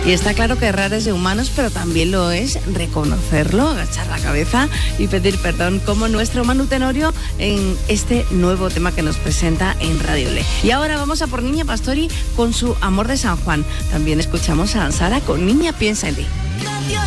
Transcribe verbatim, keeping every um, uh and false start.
Y está claro que errar es de humanos, pero también lo es reconocerlo, agachar la cabeza y pedir perdón, como nuestro Manu Tenorio en este nuevo tema que nos presenta en Radio Le. Y ahora vamos a por Niña Pastori con su Amor de San Juan. También escuchamos a Sara con Niña Piensa en Ti.